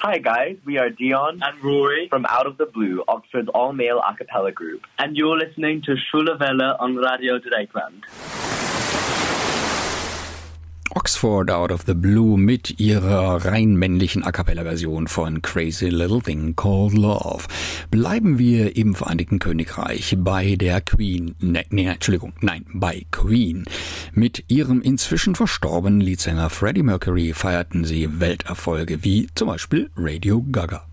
Hi guys, we are Dion and Rory from Out of the Blue, Oxford's all-male a cappella group. And you're listening to Schule Welle on Radio Dreieckland. Oxford Out of the Blue mit ihrer rein männlichen A-Cappella-Version von Crazy Little Thing Called Love. Bleiben wir im Vereinigten Königreich bei der Queen, bei Queen. Mit ihrem inzwischen verstorbenen Leadsänger Freddie Mercury feierten sie Welterfolge wie zum Beispiel Radio Gaga.